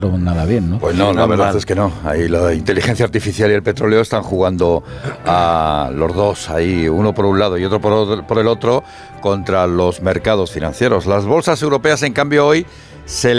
nada bien, ¿no? Pues no, la verdad es que no. Ahí la inteligencia artificial y el petróleo están jugando a los dos, ahí uno por un lado y otro por el otro, contra los mercados financieros. Las bolsas europeas, en cambio, hoy se